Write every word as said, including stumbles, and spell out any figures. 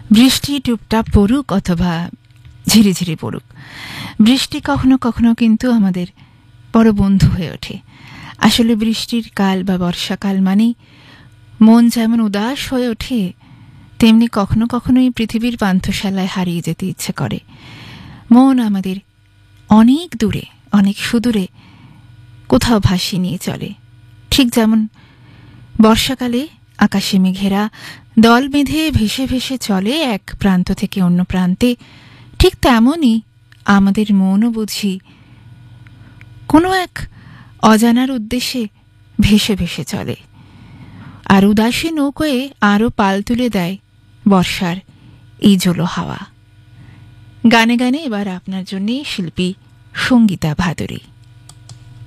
বৃষ্টি টুপটাপ পড়ুক অথবা ঝিরিঝিরি পড়ুক, বৃষ্টি কখনো কখনো কিন্তু আমাদের বড় বন্ধু হয়ে ওঠে। আসলে বৃষ্টির কাল বা বর্ষাকাল মানেই মন যেমন উদাস হয়ে ওঠে, তেমনি কখনো কখনো এই পৃথিবীর পান্থশালায় হারিয়ে যেতে ইচ্ছে করে। মন আমাদের অনেক দূরে, অনেক সুদূরে কোথাও ভাসিয়ে নিয়ে চলে। ঠিক যেমন বর্ষাকালে আকাশে মেঘেরা দল বেঁধে ভেসে ভেসে চলে এক প্রান্ত থেকে অন্য প্রান্তে, ঠিক তেমনই আমাদের মনও বুঝি কোনো এক অজানার উদ্দেশ্যে ভেসে ভেসে চলে। আর উদাসী নৌকোয় আরও পাল তুলে দেয় বর্ষার এই জলো হাওয়া। গানে গানে এবার আপনার জন্যে শিল্পী সঙ্গীতা ভাদুরী।